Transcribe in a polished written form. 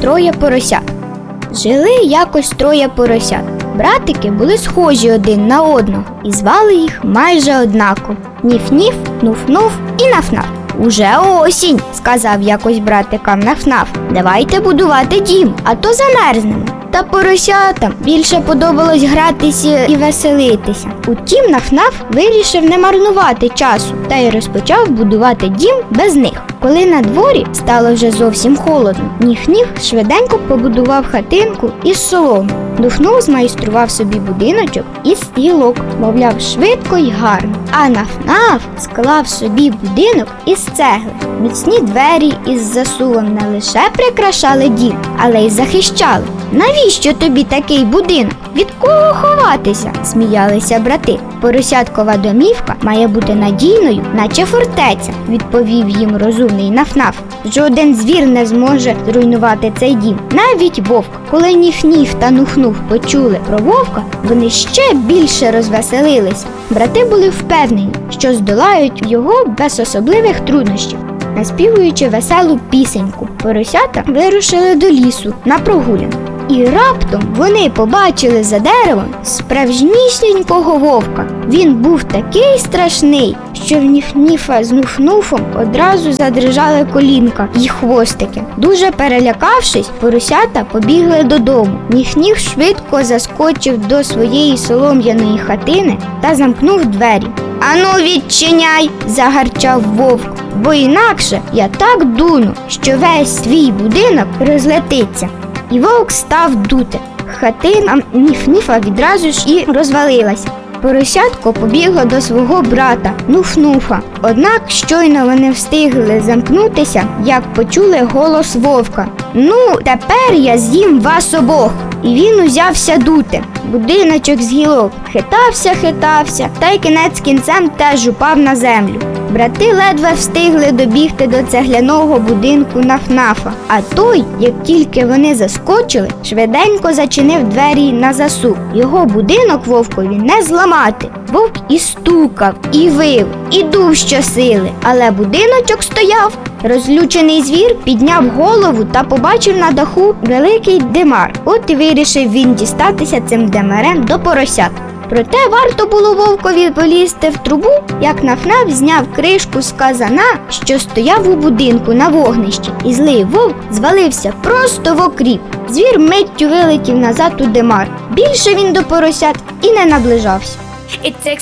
Троє поросят. Жили якось троє поросят. Братики були схожі один на одного і звали їх майже однаково. Ніф-ніф, нуф-нуф і наф-наф. «Уже осінь», – сказав якось братикам наф-наф. «Давайте будувати дім, а то замерзнемо». Та поросятам більше подобалось гратися і веселитися. Утім, наф-наф вирішив не марнувати часу та й розпочав будувати дім без них. Коли на дворі стало вже зовсім холодно, Ніф-ніф швиденько побудував хатинку із соломи. Нуф-нуф змайстрував собі будиночок із гілок, мовляв, швидко й гарно. А наф-наф склав собі будинок із цегли. Міцні двері із засувом не лише прикрашали дім, але й захищали. «Навіщо тобі такий будинок? Від кого ховатися?» – сміялися брати. «Поросяткова домівка має бути надійною, наче фортеця», – відповів їм розумний наф-наф. «Жоден звір не зможе зруйнувати цей дім, навіть вовк». Коли Ніф-ніф та Нуф-нуф почули про вовка, вони ще більше розвеселилися. Брати були впевнені, що здолають його без особливих труднощів. Наспівуючи веселу пісеньку, поросята вирушили до лісу на прогулянку. І раптом вони побачили за деревом справжнісінького вовка. Він був такий страшний, що в Ніф-ніфа з Нуф-нуфом одразу задрижали колінка й хвостики. Дуже перелякавшись, поросята побігли додому. Ніф-ніф швидко заскочив до своєї солом'яної хатини та замкнув двері. «Ану, відчиняй!» – загарчав вовк, «бо інакше я так дуну, що весь твій будинок розлетиться». І вовк став дути. Хатина Ніф-ніфа відразу ж і розвалилася. Поросятко побігло до свого брата Нуф-нуфа. Однак щойно вони встигли замкнутися, як почули голос вовка. «Ну, тепер я з'їм вас обох!» І він узявся дути. Будиночок з гілок хитався, та й кінець кінцем теж упав на землю. Брати ледве встигли добігти до цегляного будинку наф-нафа, а той, як тільки вони заскочили, швиденько зачинив двері на засув. Його будинок вовкові не зламати. Вовк і стукав, і вив, і дув щосили, але будиночок стояв. Розлючений звір підняв голову та побачив на даху великий димар. От і вирішив він дістатися цим димарем до поросят. Проте варто було вовкові полізти в трубу, як наф-наф зняв кришку з казана, що стояв у будинку на вогнищі, і злий вовк звалився просто в окріп. Звір миттю вилетів назад у димар. Більше він до поросят і не наближався. It takes